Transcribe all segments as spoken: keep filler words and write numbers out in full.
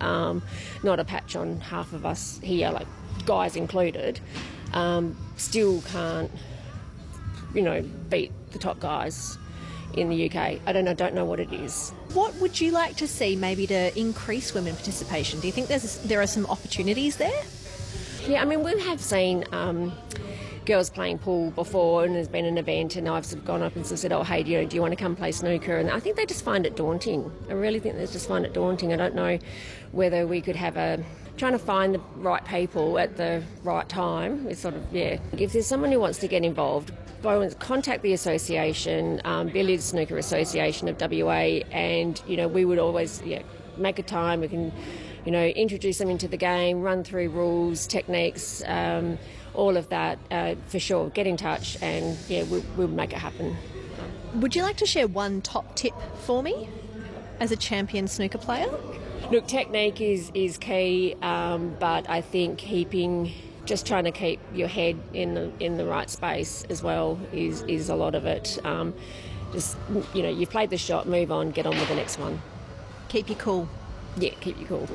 um, not a patch on half of us here, like guys included, um, still can't, you know, beat the top guys in the U K. I don't know, don't know what it is. What would you like to see maybe to increase women participation? Do you think there's there are some opportunities there? Yeah, I mean, we have seen um, girls playing pool before, and there's been an event, and I've sort of gone up and sort of said, oh, hey, do you, know, do you want to come play snooker? And I think they just find it daunting. I really think they just find it daunting. I don't know whether we could have a... Trying to find the right people at the right time is sort of, yeah. If there's someone who wants to get involved, by all means, contact the association, um, Billiards Snooker Association of W A, and, you know, we would always, yeah, make a time. We can, you know, introduce them into the game, run through rules, techniques, um, all of that, uh, for sure. Get in touch and, yeah, we'll, we'll make it happen. Would you like to share one top tip for me as a champion snooker player? Look, technique is, is key, um, but I think keeping, just trying to keep your head in the in the right space as well is, is a lot of it. Um, just, you know, you've played the shot, move on, get on with the next one. Keep you cool. Yeah, keep you cool.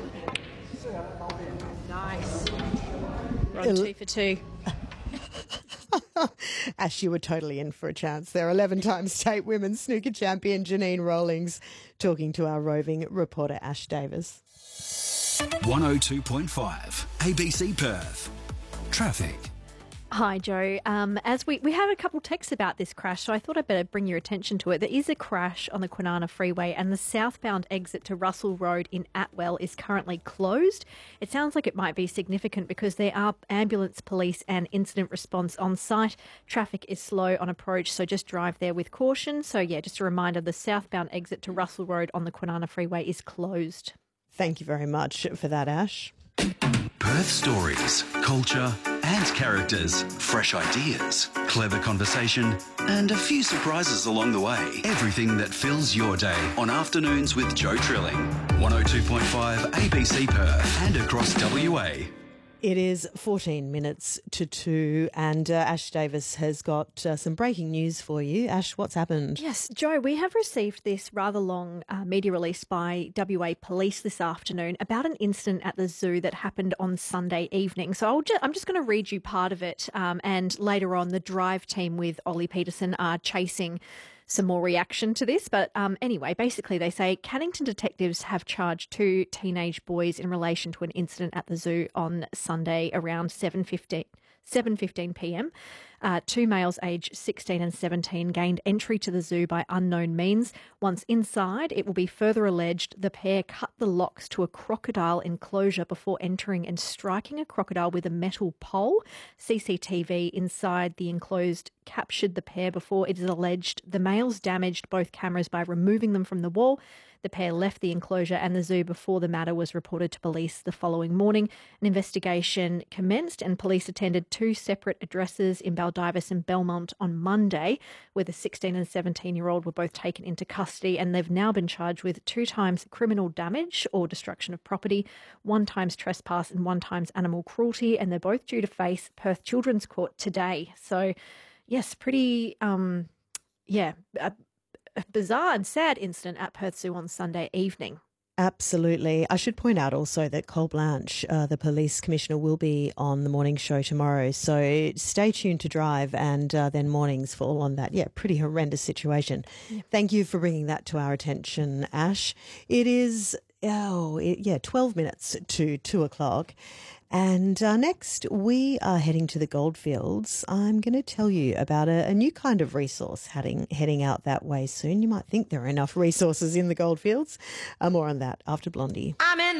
Nice. We're on two for two. Ash, you were totally in for a chance there. eleven-time state women's snooker champion Janine Rawlings talking to our roving reporter Ash Davis. one oh two point five A B C Perth. Traffic. Hi, Joe. Um, as we, we have a couple texts about this crash, so I thought I'd better bring your attention to it. There is a crash on the Kwinana Freeway, and the southbound exit to Russell Road in Atwell is currently closed. It sounds like it might be significant because there are ambulance, police and incident response on site. Traffic is slow on approach, so just drive there with caution. So, yeah, just a reminder, the southbound exit to Russell Road on the Kwinana Freeway is closed. Thank you very much for that, Ash. Perth stories, culture and characters, fresh ideas, clever conversation and a few surprises along the way. Everything that fills your day on Afternoons with Joe Trilling. one oh two point five A B C Perth and across W A. It is fourteen minutes to two, and uh, Ash Davis has got uh, some breaking news for you. Ash, what's happened? Yes, Joe, we have received this rather long uh, media release by W A Police this afternoon about an incident at the zoo that happened on Sunday evening. So I'll ju- I'm just going to read you part of it, um, and later on the Drive team with Ollie Peterson are chasing some more reaction to this. But um, anyway, basically they say Cannington detectives have charged two teenage boys in relation to an incident at the zoo on Sunday around seven fifteen p.m. Uh, two males aged sixteen and seventeen gained entry to the zoo by unknown means. Once inside, it will be further alleged the pair cut the locks to a crocodile enclosure before entering and striking a crocodile with a metal pole. C C T V inside the enclosed captured the pair before it is alleged the males damaged both cameras by removing them from the wall. The pair left the enclosure and the zoo before the matter was reported to police the following morning. An investigation commenced and police attended two separate addresses in Baldivis and Belmont on Monday, where the sixteen and seventeen-year-old were both taken into custody, and they've now been charged with two times criminal damage or destruction of property, one times trespass and one times animal cruelty, and they're both due to face Perth Children's Court today. So, yes, pretty, um, yeah, a, a bizarre and sad incident at Perth Zoo on Sunday evening. Absolutely. I should point out also that Cole Blanche, uh, the police commissioner, will be on the morning show tomorrow. So stay tuned to Drive and uh, then mornings for all on that. Yeah, pretty horrendous situation. Yeah. Thank you for bringing that to our attention, Ash. It is, oh, it, yeah, twelve minutes to two o'clock. And uh, next, we are heading to the Goldfields. I'm going to tell you about a, a new kind of resource heading heading out that way soon. You might think there are enough resources in the Goldfields. Uh, more on that after Blondie. I'm in